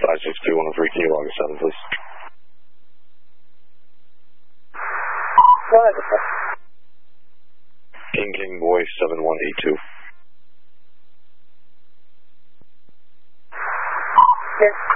562-103, can you log a 7, please? What? King Boy 7182. Yes.